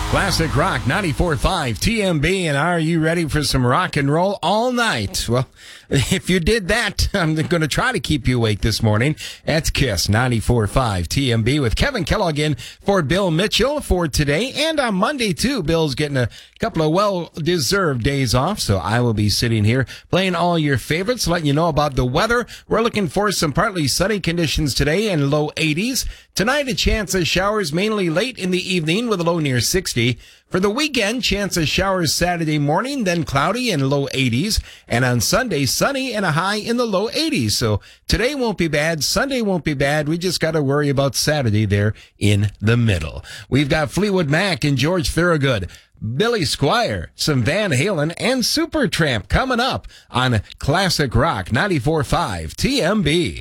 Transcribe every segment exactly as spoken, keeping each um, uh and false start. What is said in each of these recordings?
Classic Rock ninety-four point five T M B, and are you ready for some rock and roll all night? Well, if you did that, I'm going to try to keep you awake this morning. That's Kiss ninety-four point five T M B with Kevin Kellogg in for Bill Mitchell for today. And on Monday, too, Bill's getting a couple of well-deserved days off, so I will be sitting here playing all your favorites, letting you know about the weather. We're looking for some partly sunny conditions today and low eighties. Tonight, a chance of showers mainly late in the evening with a low near sixty. For the weekend, chance of showers Saturday morning, then cloudy and low eighties. And on Sunday, sunny and a high in the low eighties. So today won't be bad. Sunday won't be bad. We just got to worry about Saturday there in the middle. We've got Fleetwood Mac and George Thorogood, Billy Squier, some Van Halen, and Supertramp coming up on Classic Rock ninety-four point five T M B.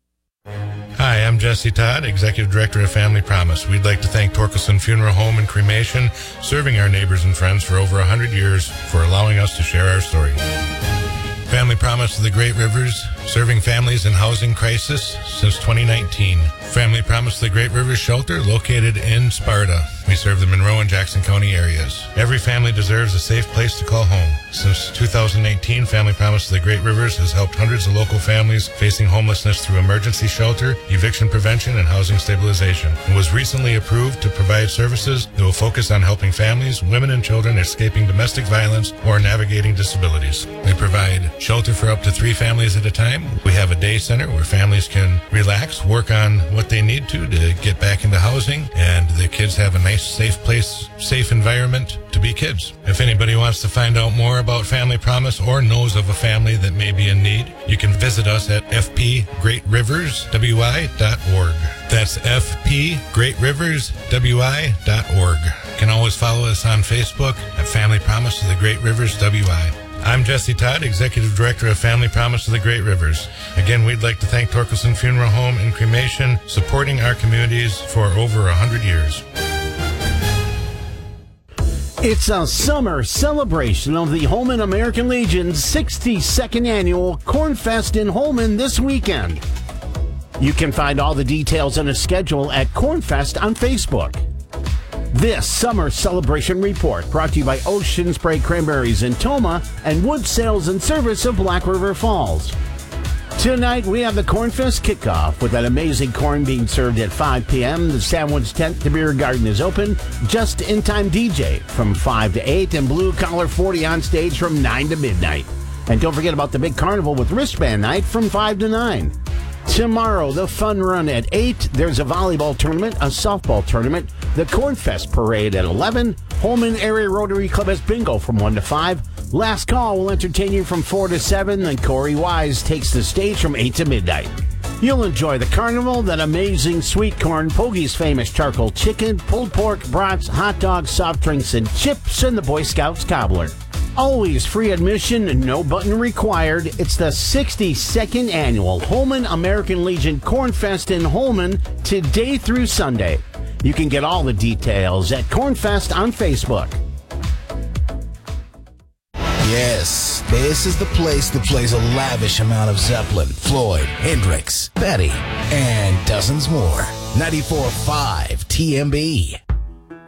Hi, I'm Jesse Todd, Executive Director of Family Promise. We'd like to thank Torkelson Funeral Home and Cremation, serving our neighbors and friends for over one hundred years, for allowing us to share our story. Family Promise of the Great Rivers, serving families in housing crisis since twenty nineteen. Family Promise of the Great Rivers Shelter, located in Sparta. We serve the Monroe and Jackson County areas. Every family deserves a safe place to call home. Since two thousand eighteen, Family Promise of the Great Rivers has helped hundreds of local families facing homelessness through emergency shelter, eviction prevention, and housing stabilization, and was recently approved to provide services that will focus on helping families, women, and children escaping domestic violence or navigating disabilities. They provide shelter for up to three families at a time. We have a day center where families can relax, work on what they need to to get back into housing, and the kids have a nice, safe place, safe environment to be kids. If anybody wants to find out more about Family Promise or knows of a family that may be in need, you can visit us at f p great rivers w i dot org. That's f p great rivers w i dot org. You can always follow us on Facebook at Family Promise of the Great Rivers W I. I'm Jesse Todd, Executive Director of Family Promise of the Great Rivers. Again, we'd like to thank Torkelson Funeral Home and Cremation, supporting our communities for over one hundred years. It's a summer celebration of the Holman American Legion's sixty-second annual Cornfest in Holman this weekend. You can find all the details and a schedule at Cornfest on Facebook. This summer celebration report brought to you by Ocean Spray Cranberries in Toma and Wood Sales and Service of Black River Falls. Tonight we have the Cornfest kickoff with an amazing corn being served at five p.m. The Sandwich Tent, the beer garden is open. Just in time D J from five to eight, and Blue Collar forty on stage from nine to midnight. And don't forget about the big carnival with wristband night from five to nine. Tomorrow, the fun run at eight. There's a volleyball tournament, a softball tournament, the Cornfest parade at eleven. Holman Area Rotary Club has bingo from one to five. Last Call will entertain you from four to seven. Then Corey Wise takes the stage from eight to midnight. You'll enjoy the carnival, that amazing sweet corn, Pogie's famous charcoal chicken, pulled pork, brats, hot dogs, soft drinks, and chips, and the Boy Scouts cobbler. Always free admission and no button required. It's the sixty-second annual Holman American Legion Cornfest in Holman, today through Sunday. You can get all the details at Cornfest on Facebook. Yes, this is the place that plays a lavish amount of Zeppelin, Floyd, Hendrix, Betty, and dozens more. ninety-four point five T M B.